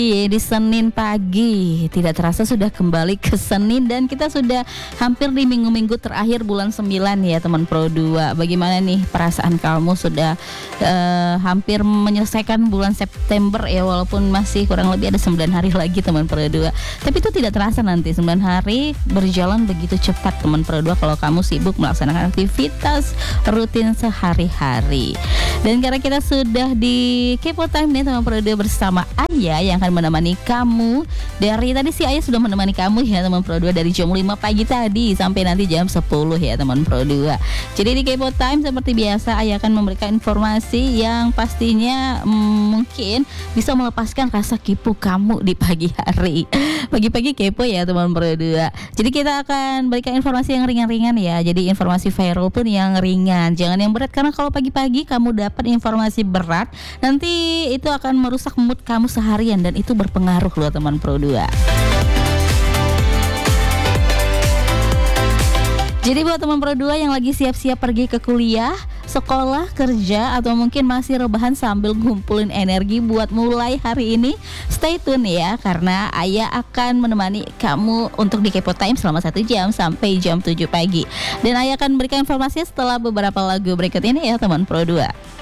Di Senin pagi, tidak terasa sudah kembali ke Senin dan kita sudah hampir di minggu-minggu terakhir bulan 9 ya teman Pro 2. Bagaimana nih perasaan kamu sudah hampir menyelesaikan bulan September ya, walaupun masih kurang lebih ada 9 hari lagi teman Pro 2. Tapi itu tidak terasa nanti 9 hari berjalan begitu cepat teman Pro 2 kalau kamu sibuk melaksanakan aktivitas rutin sehari-hari. Dan karena kita sudah di Kepo Time nih teman Pro 2 bersama Ayah yang akan menemani kamu. Dari tadi si Ayah sudah menemani kamu ya teman Pro 2 dari jam 5 pagi tadi sampai nanti jam 10 ya teman Pro 2. Jadi di Kepo Time seperti biasa Ayah akan memberikan informasi yang pastinya mungkin bisa melepaskan rasa kepo kamu di pagi hari. Pagi-pagi kepo ya teman Pro 2. Jadi kita akan berikan informasi yang ringan-ringan ya. Jadi informasi viral pun yang ringan, jangan yang berat, karena kalau pagi-pagi kamu dapat informasi berat nanti itu akan merusak mood kamu seharian dan itu berpengaruh loh teman Pro 2. Jadi buat teman Pro 2 yang lagi siap-siap pergi ke kuliah, sekolah, kerja, atau mungkin masih rebahan sambil ngumpulin energi buat mulai hari ini, stay tune ya, karena Ayah akan menemani kamu untuk di Kepo Time selama 1 jam sampai jam 7 pagi. Dan Ayah akan berikan informasi setelah beberapa lagu berikut ini ya teman Pro 2.